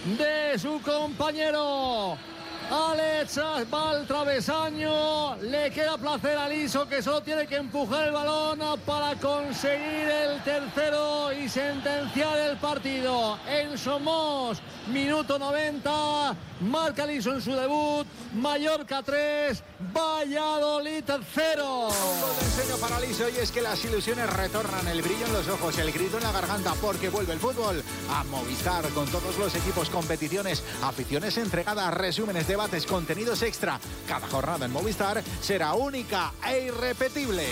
de su compañero. Alex va al travesaño, le queda placer a Liso, que solo tiene que empujar el balón para conseguir el tercero y sentenciar el partido. En Somos, minuto 90, marca Liso en su debut. Mallorca 3, Valladolid 0. Un gol de ensueño para Liso, y es que las ilusiones retornan, el brillo en los ojos, el grito en la garganta, porque vuelve el fútbol a Movistar, con todos los equipos, competiciones, aficiones entregadas, resúmenes, debates, contenidos extra. Cada jornada en Movistar será única e irrepetible.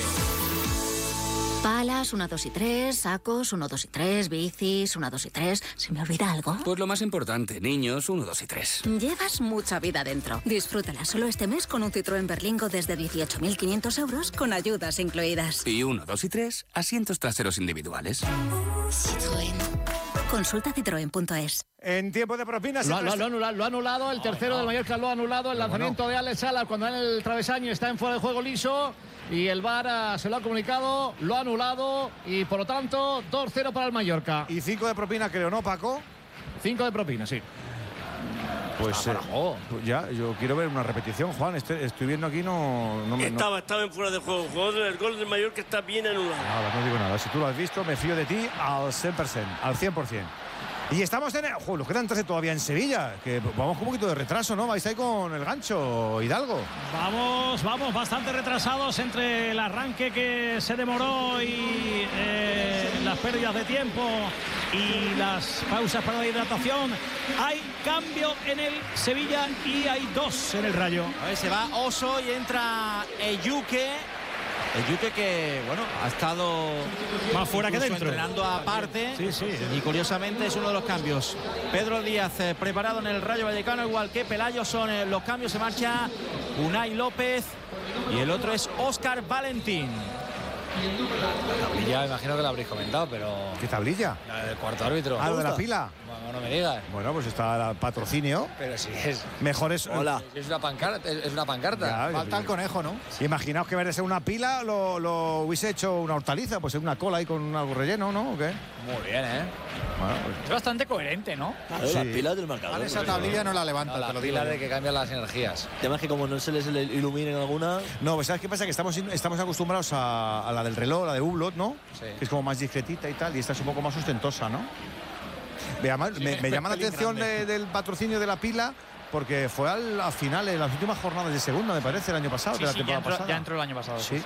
Palas, 1, 2 y 3, sacos, 1, 2 y 3, bicis, 1, 2 y 3. ¿Se me olvida algo? Pues lo más importante, niños, 1, 2 y 3. Llevas mucha vida dentro. Disfrútala solo este mes con un Citroën Berlingo desde 18.500 euros con ayudas incluidas. Y 1, 2 y 3, asientos traseros individuales. Citroën. Consulta citroen.es. En tiempo de propinas... Lo ha anulado, el tercero del Mallorca lo ha anulado, el lanzamiento de Alex Sala cuando en el travesaño está en fuera de juego Liso, y el VAR se lo ha comunicado, lo ha anulado, y por lo tanto 2-0 para el Mallorca. Y 5 de propina, creo, ¿no, Paco? 5 de propina, sí. Pues ya, yo quiero ver una repetición, Juan. Estoy viendo aquí, Estaba en fuera de juego. El gol del Mallorca está bien anulado. Nada, no digo nada. Si tú lo has visto, me fío de ti al 100%, al 100%. Y estamos en... los quedan 13 todavía en Sevilla, que vamos con un poquito de retraso, ¿no? Vais ahí con el gancho, Hidalgo. Vamos bastante retrasados entre el arranque que se demoró y las pérdidas de tiempo y las pausas para la hidratación. Hay cambio en el Sevilla y hay 2 en el Rayo. A ver, se va Oso y entra Eyuke. Eyuke, que bueno, ha estado más fuera que dentro, entrenando aparte. Sí. Y curiosamente es uno de los cambios. Pedro Díaz preparado en el Rayo Vallecano, igual que Pelayo. Son los cambios. Se marcha Unai López y el otro es Óscar Valentín. La tablilla, imagino que la habréis comentado, pero... ¿Qué tablilla? La del cuarto árbitro. ¿Lo de la pila? Bueno, no me digas. Bueno, pues está el patrocinio. Pero si es... Mejor es... Hola. Es una pancarta. Falta el conejo, ¿no? Imaginaos que en vez de ser una pila lo hubiese hecho una hortaliza, pues una cola ahí con algo relleno, ¿no? ¿O qué? Muy bien, ¿eh? Bueno, pues... Es bastante coherente, ¿no? Sí. Las pilas del marcador. Vale, esa tablilla no la levanta. La pila de que cambian las energías. El tema es que como no se les iluminen alguna... No, pues ¿sabes qué pasa? Que estamos acostumbrados a la del reloj, la de Hublot, ¿no? Sí. Que es como más discretita y tal, y esta es un poco más ostentosa, ¿no? Me llama la atención del patrocinio de la pila, porque fue al final, en las últimas jornadas de segunda, me parece, el año pasado, de la temporada pasada. Ya entró el año pasado. Sí.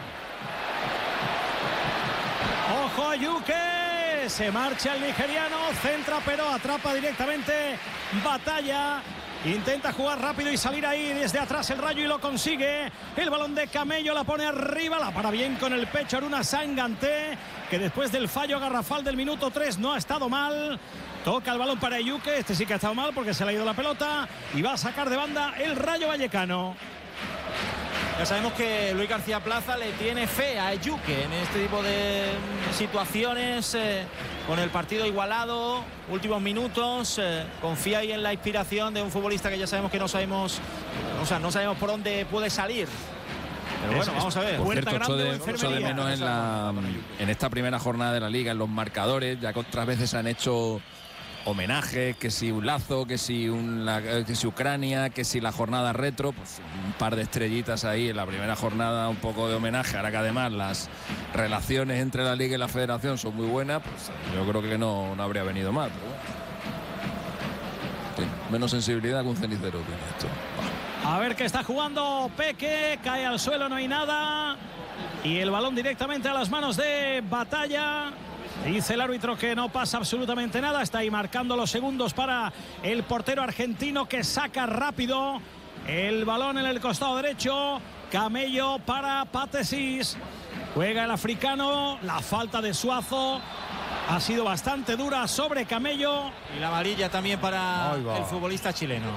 ¡Ojo a Yuke! Se marcha el nigeriano, centra pero atrapa directamente Batalla. Intenta jugar rápido y salir ahí desde atrás el Rayo y lo consigue. El balón de Camello la pone arriba, la para bien con el pecho Aruna Sanganté, que después del fallo garrafal del minuto 3 no ha estado mal. Toca el balón para Eyuke, este sí que ha estado mal porque se le ha ido la pelota y va a sacar de banda el Rayo Vallecano. Ya sabemos que Luis García Plaza le tiene fe a Eyuke en este tipo de situaciones, con el partido igualado, últimos minutos, confía ahí en la inspiración de un futbolista que ya sabemos que no sabemos por dónde puede salir. Pero bueno, vamos a ver. Por cierto, echo de menos en esta primera jornada de la Liga, en los marcadores, ya que otras veces han hecho homenajes, que si un Lazo, que si Ucrania, que si la jornada retro, pues un par de estrellitas ahí en la primera jornada, un poco de homenaje. Ahora que además las relaciones entre la Liga y la Federación son muy buenas, pues yo creo que no habría venido mal, pero bueno. Sí, menos sensibilidad que un cenicero tiene esto. A ver qué está jugando Peque, cae al suelo, no hay nada. Y el balón directamente a las manos de Batalla. Dice el árbitro que no pasa absolutamente nada. Está ahí marcando los segundos para el portero argentino, que saca rápido el balón en el costado derecho. Camello para Patesis. Juega el africano. La falta de Suazo ha sido bastante dura sobre Camello. Y la amarilla también para el futbolista chileno.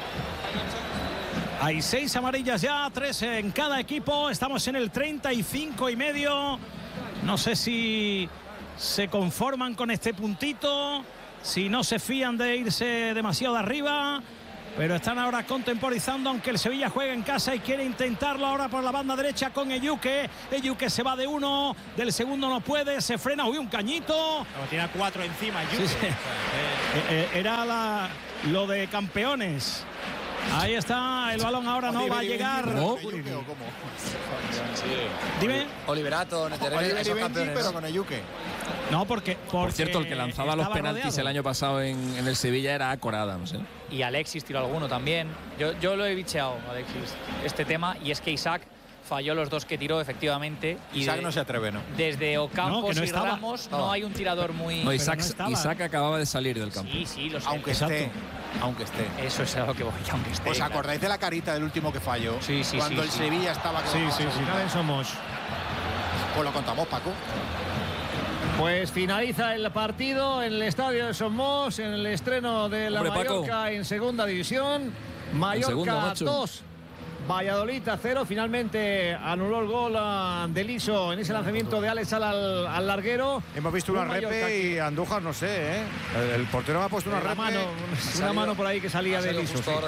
Hay 6 amarillas ya, 3 en cada equipo. Estamos en el 35,5. No sé si se conforman con este puntito, si no se fían de irse demasiado arriba, pero están ahora contemporizando, aunque el Sevilla juega en casa y quiere intentarlo ahora por la banda derecha con Eyuke. Eyuke se va de uno, del segundo no puede, se frena, un cañito. Tiene 4 encima Eyuke. Sí. Era lo de campeones. Ahí está, el balón ahora no va a llegar. ¿Cómo? Dime. Oliverato, Neterere, esos campeones, pero ¿no? con Eyuke. No, porque Por cierto, el que lanzaba los estaba penaltis rodeado. el año pasado en el Sevilla era Corada, no sé. Y Alexis tiró alguno también. Yo lo he bicheado, Alexis, este tema. Y es que Isaac falló los 2 que tiró, efectivamente. Y Isaac no se atreve, ¿no? Desde Ocampos No, que no y estaba. Ramos no hay un tirador muy... No, Isaac, no estaba. Isaac acababa de salir del campo. Sí, lo sé. Aunque Exacto. esté. Aunque esté. Eso es a lo que voy, aunque esté. ¿Os claro. acordáis de la carita del último que falló? Sí, sí, Cuando sí, el sí. Sevilla estaba con Final en Somos. Pues lo contamos, Paco. Pues finaliza el partido en el estadio de Somos, en el estreno de la Hombre, Paco. Mallorca en segunda división. Mallorca segunda, macho. 2, Valladolid 0. Finalmente anuló el gol de Liso en ese lanzamiento de Alex al larguero. Hemos visto una Un Mallorca repe y Andújar, no sé, ¿eh? El portero me ha puesto una La repe. una mano por ahí que salía de Liso. Sí.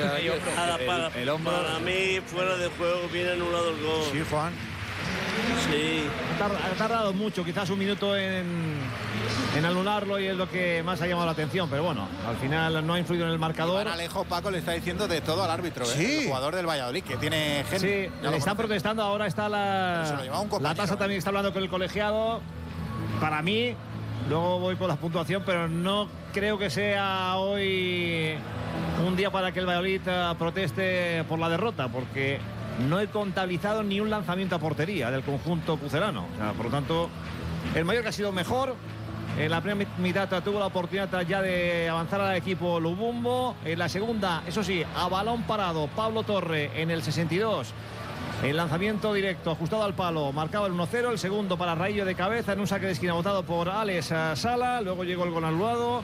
Para mí, fuera de juego, viene anulado el gol. Sí, Juan. Sí. Ha tardado mucho, quizás un minuto en anularlo, y es lo que más ha llamado la atención, pero bueno, al final no ha influido en el marcador. Iván Alejo, Paco, le está diciendo de todo al árbitro, Sí. el jugador del Valladolid, que tiene genio. Sí, Ya le lo están conocemos. protestando, ahora está Se lo llevaba un la compañero, tasa también está hablando con el colegiado. Para mí, luego voy por la puntuación, pero no creo que sea hoy un día para que el Valladolid proteste por la derrota, porque no he contabilizado ni un lanzamiento a portería del conjunto pucelano. O sea, por lo tanto, el Mallorca ha sido mejor. En la primera mitad tuvo la oportunidad ya de avanzar al equipo Lubumbo. En la segunda, eso sí, a balón parado, Pablo Torre en el 62. El lanzamiento directo, ajustado al palo, marcaba el 1-0. El segundo para Raillo de cabeza en un saque de esquina votado por Alex Sala. Luego llegó el gol anulado.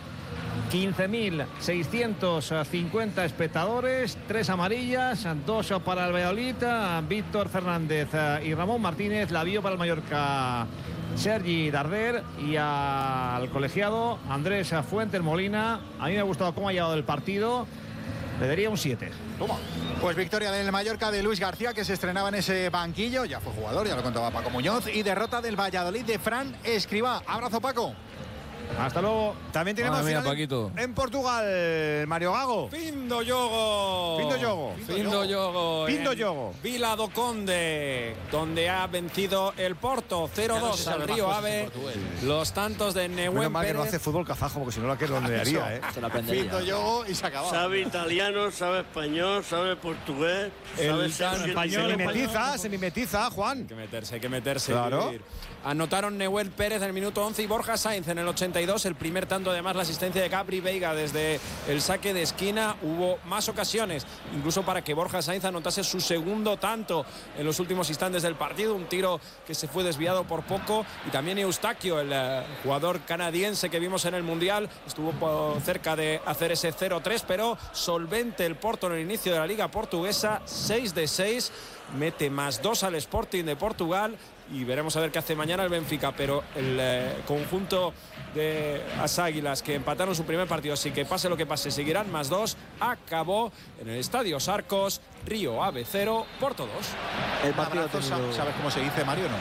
15.650 espectadores, 3 amarillas, 2 para el Valladolid. Víctor Fernández y Ramón Martínez. La vio para el Mallorca Sergi Darder, y al colegiado Andrés Fuentes Molina. A mí me ha gustado cómo ha llevado el partido. Le daría un 7. Toma. Pues victoria del Mallorca de Luis García, que se estrenaba en ese banquillo. Ya fue jugador, ya lo contaba Paco Muñoz. Y derrota del Valladolid de Fran Escribá. Abrazo, Paco. Hasta luego. También tenemos Madre mía, final Paquito. en Portugal, Mario Gago. Pindo Yogo. Pindo Yogo. Pindo Yogo. Pindo en Yogo. Vila do Conde, donde ha vencido el Porto 0-2 al Río Ave. Los tantos de Menos Nehuen mal que no Pérez. hace fútbol kazajo, porque si no la que donde haría, ¿eh? Pinto Yogo y se acabó. Sabe italiano, sabe español, sabe portugués, sabe El tan español. Se mimetiza, Juan. Hay que meterse. Claro. Vivir. Anotaron Nehuen Pérez en el minuto 11 y Borja Sainz en el 82. El primer tanto, además, la asistencia de Gabri Veiga desde el saque de esquina. Hubo más ocasiones, incluso para que Borja Sainz anotase su segundo tanto en los últimos instantes del partido. Un tiro que se fue desviado por poco. Y también Eustaquio, el jugador canadiense que vimos en el Mundial, estuvo cerca de hacer ese 0-3, pero solvente el Porto en el inicio de la Liga Portuguesa. 6 de 6. Mete +2 al Sporting de Portugal. Y veremos a ver qué hace mañana el Benfica, pero el conjunto de las Águilas, que empataron su primer partido, así que pase lo que pase, seguirán +2. Acabó en el Estadio Sarcos, Río Ave 0, Porto 2. El partido ¿Sabes cómo se dice, Mario? No.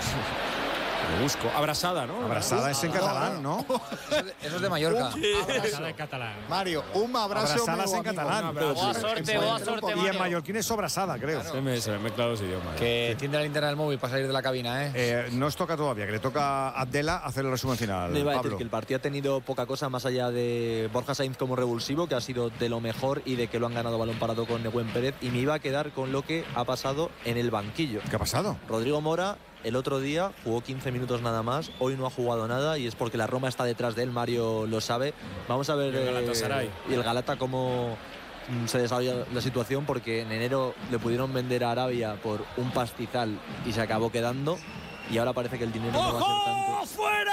Lo busco. Abrazada, ¿no? Abrazada es en catalán, ¿no? Eso es de Mallorca. Abrazada en catalán. Mario, un abrazo. Abrazadas meu en amigo. catalán. Boa sorte, Y en Mario. mallorquín es sobrasada, creo. Se me mezclan los idiomas. Que tiende la linterna del móvil para salir de la cabina, ¿eh? No os toca todavía, que le toca a Abdela hacer el resumen final. Le iba a decir Pablo. que el partido ha tenido poca cosa más allá de Borja Sainz como revulsivo, que ha sido de lo mejor, y de que lo han ganado balón parado con Nehuen Pérez. Y me iba a quedar con lo que ha pasado en el banquillo. ¿Qué ha pasado? Rodrigo Mora el otro día jugó 15 minutos nada más, hoy no ha jugado nada, y es porque la Roma está detrás de él, Mario lo sabe. Vamos a ver Y el Galatasaray. y el Galata cómo se desarrolla la situación, porque en enero le pudieron vender a Arabia por un pastizal y se acabó quedando, y ahora parece que el dinero no va a ser tanto. ¡Ojo! ¡Fuera!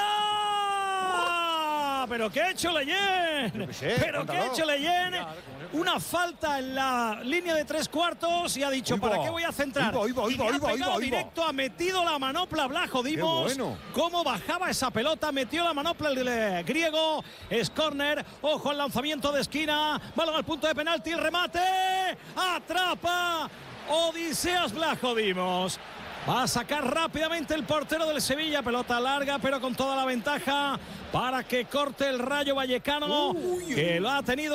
¿Pero qué ha hecho Leyen? ¿Pero qué ha hecho Leyen? Una falta en la línea de 3/4 y ha dicho, ¿para qué voy a centrar? Y le ha pegado directo, ha metido la manopla Blajo Dimos. Qué bueno. Cómo bajaba esa pelota, metió la manopla el griego. Es córner, ojo al lanzamiento de esquina, balón al punto de penalti, el remate, atrapa Odiseas Blajo Dimos. Va a sacar rápidamente el portero del Sevilla. Pelota larga, pero con toda la ventaja para que corte el Rayo Vallecano, que lo ha tenido